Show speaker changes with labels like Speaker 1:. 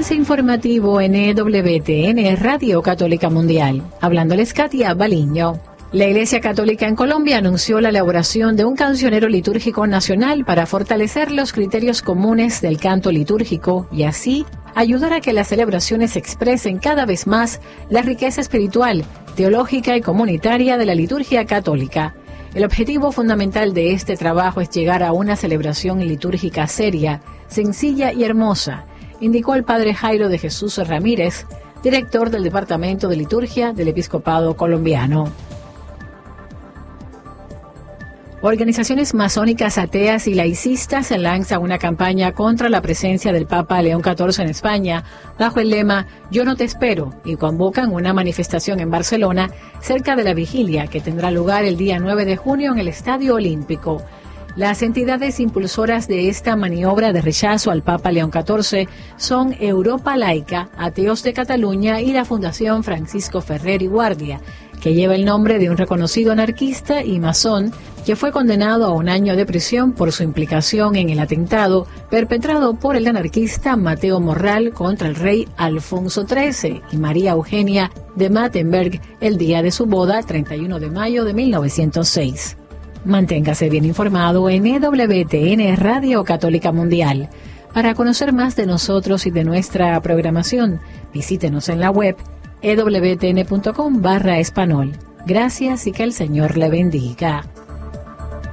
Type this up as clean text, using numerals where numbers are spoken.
Speaker 1: Avance informativo en EWTN, Radio Católica Mundial. Hablándoles Katia Baliño. La Iglesia Católica en Colombia anunció la elaboración de un cancionero litúrgico nacional para fortalecer los criterios comunes del canto litúrgico y así ayudar a que las celebraciones expresen cada vez más la riqueza espiritual, teológica y comunitaria de la liturgia católica. El objetivo fundamental de este trabajo es llegar a una celebración litúrgica seria, sencilla y hermosa, indicó el padre Jairo de Jesús Ramírez, director del Departamento de Liturgia del Episcopado Colombiano. Organizaciones masónicas ateas y laicistas lanzan una campaña contra la presencia del Papa León XIV en España bajo el lema Yo no te espero y convocan una manifestación en Barcelona cerca de la vigilia que tendrá lugar el día 9 de junio en el Estadio Olímpico. Las entidades impulsoras de esta maniobra de rechazo al Papa León XIV son Europa Laica, Ateos de Cataluña y la Fundación Francisco Ferrer y Guardia, que lleva el nombre de un reconocido anarquista y masón que fue condenado a 1 año de prisión por su implicación en el atentado perpetrado por el anarquista Mateo Morral contra el rey Alfonso XIII y María Eugenia de Mattenberg el día de su boda, 31 de mayo de 1906. Manténgase bien informado en EWTN Radio Católica Mundial. Para conocer más de nosotros y de nuestra programación, visítenos en la web ewtn.com/español. Gracias y que el Señor le bendiga.